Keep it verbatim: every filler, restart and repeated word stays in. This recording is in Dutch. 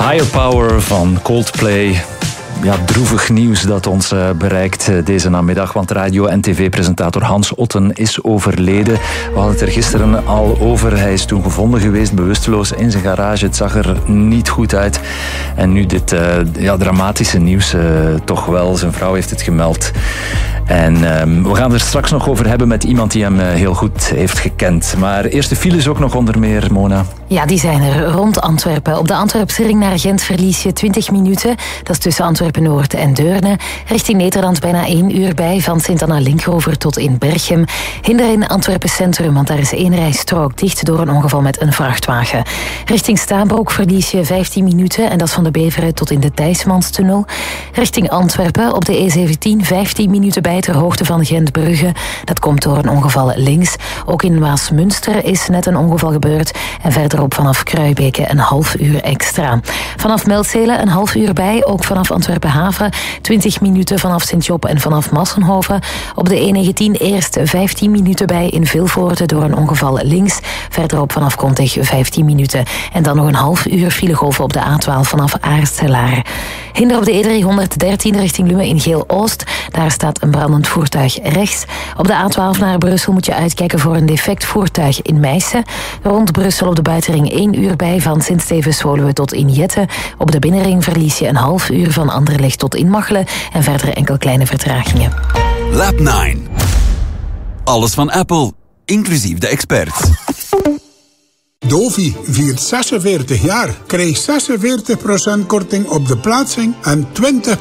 Higher Power van Coldplay. Ja, droevig nieuws dat ons uh, bereikt uh, deze namiddag, want radio- en tv-presentator Hans Otten is overleden. We hadden het er gisteren al over. Hij is toen gevonden geweest, bewusteloos in zijn garage. Het zag er niet goed uit. En nu dit uh, ja, dramatische nieuws, uh, toch wel. Zijn vrouw heeft het gemeld. En uh, we gaan er straks nog over hebben met iemand die hem uh, heel goed heeft gekend. Maar eerst de files ook nog onder meer, Mona. Ja, die zijn er rond Antwerpen. Op de Antwerpse ring naar Gent verlies je twintig minuten. Dat is tussen Antwerpen-Noord en Deurne. Richting Nederland bijna één uur bij, van Sint-Anna-Linkeroever tot in Berchem. Hinder in Antwerpen Centrum, want daar is één rijstrook dicht door een ongeval met een vrachtwagen. Richting Staanbroek verlies je vijftien minuten en dat is van de Beveren tot in de Thijsmanstunnel. Richting Antwerpen op de E zeventien vijftien minuten bij ter hoogte van Gent-Brugge. Dat komt door een ongeval links. Ook in Waasmunster is net een ongeval gebeurd en verderop vanaf Kruibeke een half uur extra. Vanaf Meldzelen een half uur bij, ook vanaf Antwerpen-Haven, twintig minuten vanaf Sint-Job en vanaf Massenhoven. Op de E negentien eerst vijftien minuten bij in Vilvoorde door een ongeval links. Verderop vanaf Kontich vijftien minuten. En dan nog een half uur filegolven op de A twaalf vanaf Aartselaar. Hinder op de E driehonderddertien richting Lummen in Geel-Oost. Daar staat een brandend voertuig rechts. Op de A twaalf naar Brussel moet je uitkijken voor een defect voertuig in Meissen. Rond Brussel op de buitenring één uur bij van Sint-Stevens-Woluwe tot in Jette. Op de binnenring verlies je een half uur van Anderlecht tot in Machelen en verder enkel kleine vertragingen. Lab negen. Alles van Apple, inclusief de experts. Dovi viert zesenveertig jaar. Krijg zesenveertig procent korting op de plaatsing en twintig